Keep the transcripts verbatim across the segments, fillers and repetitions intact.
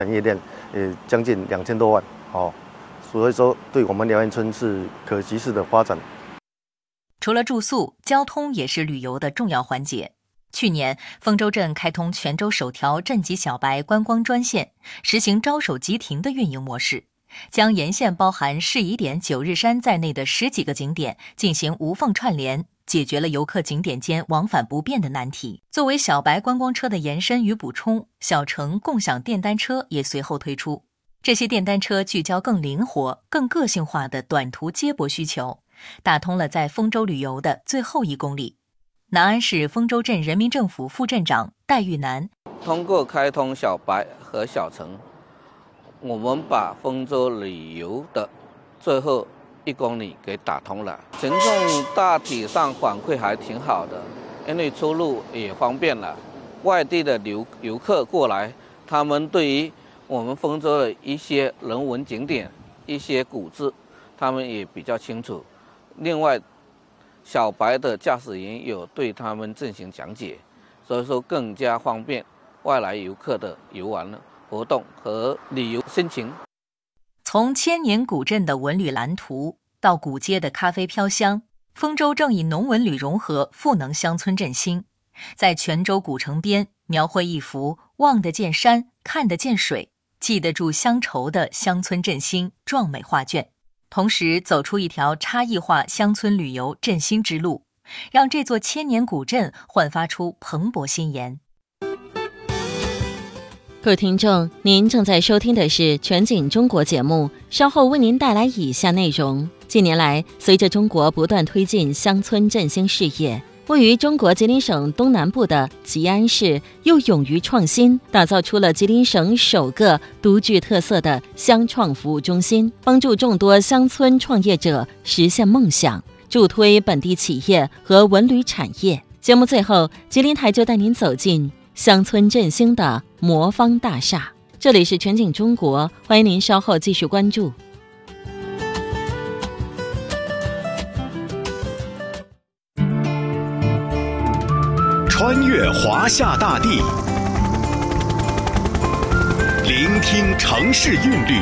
产业链呃将近两千多万，哦，所以说对我们辽源村是可及时的发展。 除了住宿，交通也是旅游的重要环节。去年，丰州镇开通全州首条镇级小白观光专线，实行招手即停的运营模式，将沿线包含适宜点九日山在内的十几个景点进行无缝串联，解决了游客景点间往返不便的难题。作为小白观光车的延伸与补充，小城共享电单车也随后推出。这些电单车聚焦更灵活、更个性化的短途接驳需求，打通了在丰州旅游的最后一公里。南安市丰州镇人民政府副镇长戴玉楠： 通过开通小白和小城，我们把丰州旅游的最后一公里给打通了。群众大体上反馈还挺好的，因为出入也方便了。外地的游游客过来，他们对于我们丰州的一些人文景点、一些古迹，他们也比较清楚。另外，小白的驾驶员有对他们进行讲解，所以说更加方便外来游客的游玩活动和旅游心情。 从千年古镇的文旅蓝图到古街的咖啡飘香，丰州正以农文旅融合赋能乡村振兴，在泉州古城边描绘一幅望得见山、看得见水、记得住乡愁的乡村振兴壮美画卷。同时走出一条差异化乡村旅游振兴之路，让这座千年古镇焕发出蓬勃新颜。 各位听众，您正在收听的是全景中国节目，稍后为您带来以下内容。近年来，随着中国不断推进乡村振兴事业，位于中国吉林省东南部的吉安市又勇于创新，打造出了吉林省首个独具特色的乡创服务中心，帮助众多乡村创业者实现梦想，助推本地企业和文旅产业。节目最后，吉林台就带您走进乡村振兴的魔方大厦。这里是全景中国，欢迎您稍后继续关注。 穿越华夏大地，聆听城市韵律，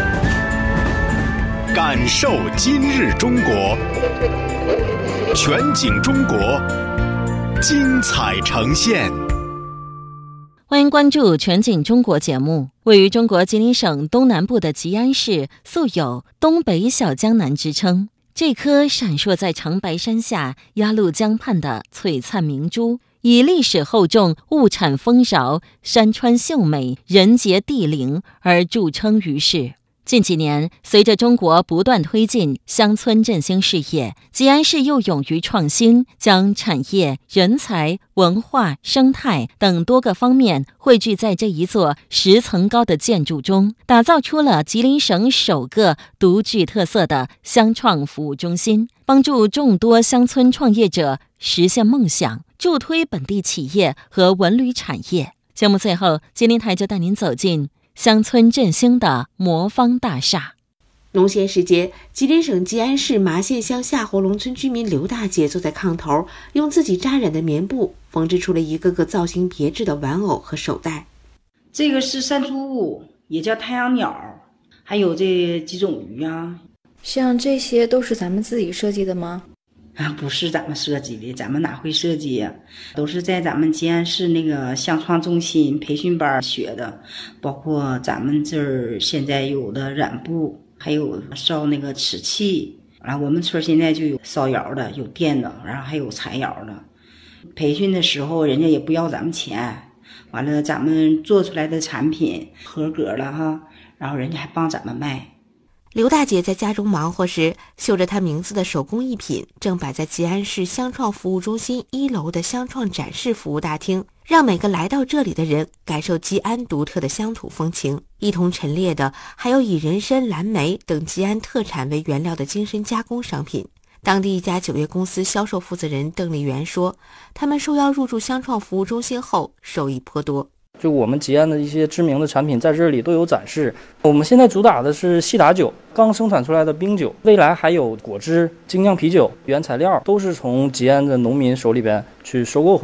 感受今日中国。全景中国，精彩呈现。 欢迎关注全景中国节目。位于中国吉林省东南部的吉安市素有东北小江南之称，这颗闪烁在长白山下鸭绿江畔的璀璨明珠，以历史厚重、物产丰饶、山川秀美、人杰地灵而著称于世。近几年，随着中国不断推进乡村振兴事业，吉安市又勇于创新，将产业、人才、文化、生态等多个方面汇聚在这一座十层高的建筑中，打造出了吉林省首个独具特色的乡创服务中心，帮助众多乡村创业者实现梦想，助推本地企业和文旅产业。节目最后，吉林台就带您走进乡村振兴的魔方大厦。 农闲时节，吉林省吉安市麻县乡夏侯龙村居民刘大姐坐在炕头，用自己扎染的棉布缝制出了一个个造型别致的玩偶和手袋。 这个是山猪屋，也叫太阳鸟，还有这几种鱼啊。 像这些都是咱们自己设计的吗？ 啊，不是咱们设计的，咱们哪会设计呀？都是在咱们吉安市那个乡创中心培训班学的，包括咱们这儿现在有的染布，还有烧那个瓷器啊。我们村现在就有烧窑的，有电的，然后还有柴窑的。培训的时候，人家也不要咱们钱，完了咱们做出来的产品合格了哈，然后人家还帮咱们卖。 刘大姐在家中忙活时，绣着她名字的手工艺品正摆在吉安市乡创服务中心一楼的乡创展示服务大厅，让每个来到这里的人感受吉安独特的乡土风情。一同陈列的还有以人参、蓝莓等吉安特产为原料的精深加工商品。当地一家酒业公司销售负责人邓丽媛说，他们受邀入驻乡创服务中心后受益颇多。 就我们吉安的一些知名的产品在这里都有展示。我们现在主打的是西打酒，刚生产出来的冰酒，未来还有果汁、精酿啤酒，原材料都是从吉安的农民手里边去收购回来的。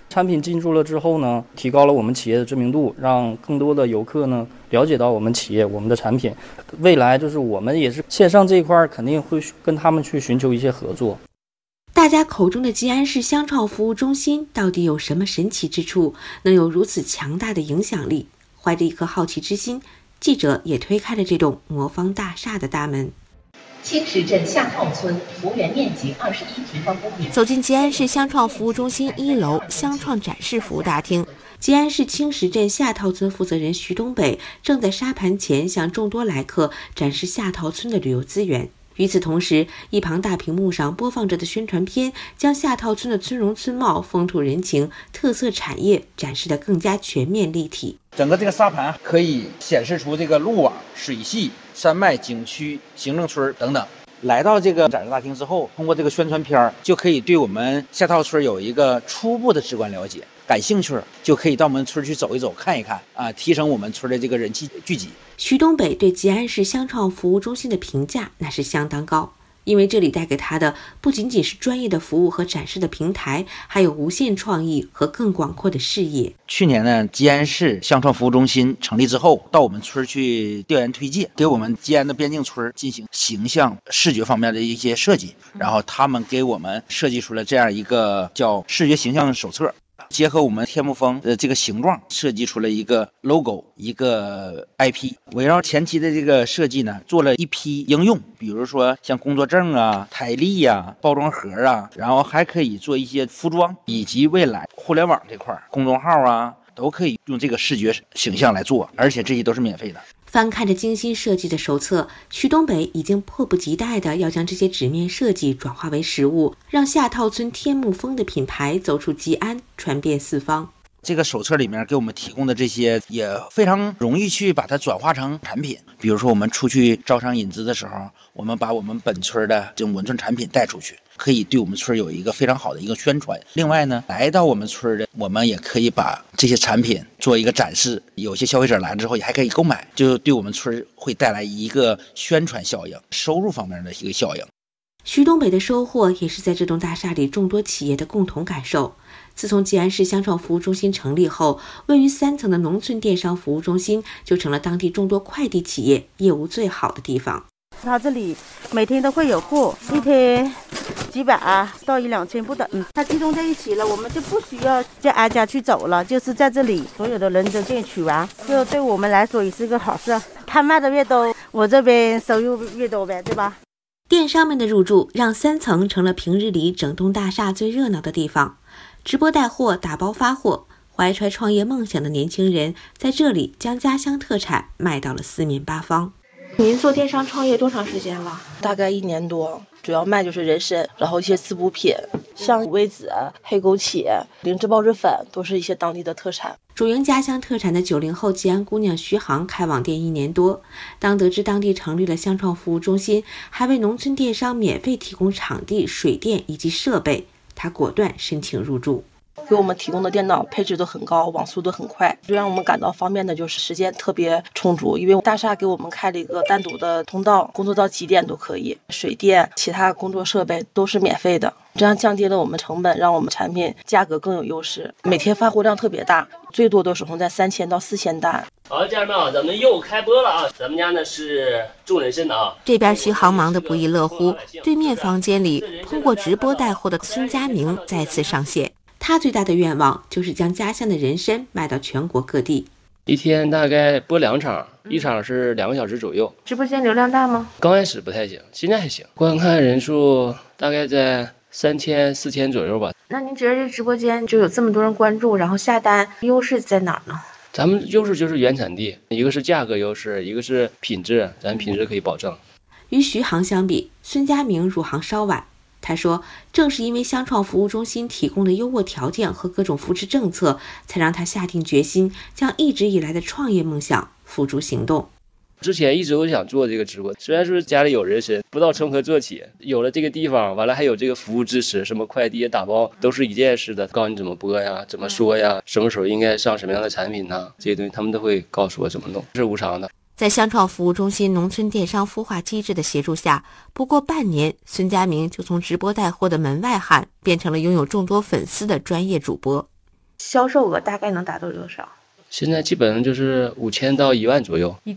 产品进驻了之后呢，提高了我们企业的知名度，让更多的游客呢了解到我们企业、我们的产品。未来就是我们也是线上这一块肯定会跟他们去寻求一些合作。 大家口中的吉安市乡创服务中心到底有什么神奇之处，能有如此强大的影响力？怀着一颗好奇之心，记者也推开了这栋魔方大厦的大门。 青石镇下套村服务员面积二十一平方公里。 走进吉安市乡创服务中心一楼乡创展示服务大厅，吉安市青石镇下套村负责人徐东北正在沙盘前向众多来客展示下套村的旅游资源。与此同时，一旁大屏幕上播放着的宣传片将下套村的村容村貌、风土人情、特色产业展示得更加全面立体。 整个这个沙盘可以显示出这个路网、水系、山脉、景区、行政村等等。来到这个展示大厅之后，通过这个宣传片就可以对我们下套村有一个初步的直观了解。感兴趣就可以到我们村去走一走、看一看啊，提升我们村的这个人气聚集。 徐东北对吉安市乡创服务中心的评价那是相当高，因为这里带给他的不仅仅是专业的服务和展示的平台，还有无限创意和更广阔的视野。 去年呢，吉安市乡创服务中心成立之后，到我们村去调研推介，给我们吉安的边境村进行形象视觉方面的一些设计，然后他们给我们设计出了这样一个叫视觉形象手册。结合我们天目峰的这个形状，设计出了一个 logo， 一个 I P。围绕前期的这个设计呢，做了一批应用，比如说像工作证啊、台历啊、包装盒啊，然后还可以做一些服装，以及未来互联网这块公众号啊，都可以用这个视觉形象来做，而且这些都是免费的。 翻看着精心设计的手册，徐东北已经迫不及待地要将这些纸面设计转化为实物，让下套村天目峰的品牌走出吉安，传遍四方。 这个手册里面给我们提供的这些也非常容易去把它转化成产品，比如说我们出去招商引资的时候，我们把我们本村的这种文创产品带出去，可以对我们村有一个非常好的一个宣传。另外呢，来到我们村的，我们也可以把这些产品做一个展示，有些消费者来了之后也还可以购买，就对我们村会带来一个宣传效应、收入方面的一个效应。 徐东北的收获也是在这栋大厦里众多企业的共同感受。自从吉安市乡创服务中心成立后，位于三层的农村电商服务中心就成了当地众多快递企业业务最好的地方。 它这里每天都会有货，一天几百到一两千不等。它集中在一起了，我们就不需要再挨家去走了，就是在这里所有的人都进取完，就对我们来说也是个好事。他卖的越多，我这边收入越多呗，对吧？ 电商们的入驻让三层成了平日里整栋大厦最热闹的地方。直播带货、打包发货，怀揣创业梦想的年轻人在这里将家乡特产卖到了四面八方。 您做电商创业多长时间了？ 大概一年多，主要卖就是人参，然后一些滋补品，像五味子、黑枸杞、灵芝孢子粉，都是一些当地的特产。 主营家乡特产的九零后吉安姑娘徐航开网店一年多，当得知当地成立了乡创服务中心，还为农村电商免费提供场地、水电以及设备，她果断申请入驻。 给我们提供的电脑配置都很高，网速都很快，最让我们感到方便的就是时间特别充足，因为大厦给我们开了一个单独的通道，工作到几点都可以，水电其他工作设备都是免费的，这样降低了我们成本，让我们产品价格更有优势，每天发货量特别大，最多都手控在三千到四千单。 好，家人们啊，咱们又开播了啊！咱们家呢是种人参的啊。 这边徐航忙得不亦乐乎，对面房间里通过直播带货的孙佳明再次上线。他最大的愿望就是将家乡的人参卖到全国各地。 一天大概播两场，一场是两个小时左右。 直播间流量大吗？ 刚开始不太行，现在还行，观看人数大概在三千、四千左右吧。 那您觉得这直播间就有这么多人关注，然后下单，优势在哪儿呢？ 咱们优势就是原产地，一个是价格优势，一个是品质，咱品质可以保证。 与徐航相比，孙佳明入行稍晚。他说，正是因为乡创服务中心提供的优渥条件和各种扶持政策，才让他下定决心将一直以来的创业梦想付诸行动。 之前一直都想做这个直播，虽然说家里有人参，不知道从何做起，有了这个地方，完了还有这个服务支持，什么快递打包都是一件事的，告诉你怎么播呀，怎么说呀，什么时候应该上什么样的产品呢，这些东西他们都会告诉我怎么弄，是无偿的。 在乡创服务中心农村电商孵化机制的协助下，不过半年，孙佳明就从直播带货的门外汉变成了拥有众多粉丝的专业主播。 销售额大概能达到多少？ 现在基本上就是五千到一万左右。 一